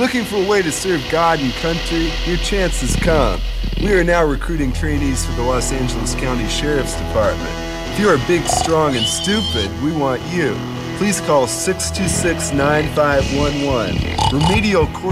Looking for a way to serve God and country? Your chance has come. We are now recruiting trainees for the Los Angeles County Sheriff's Department. If you are big, strong, and stupid, we want you. Please call 626-9511. Remedial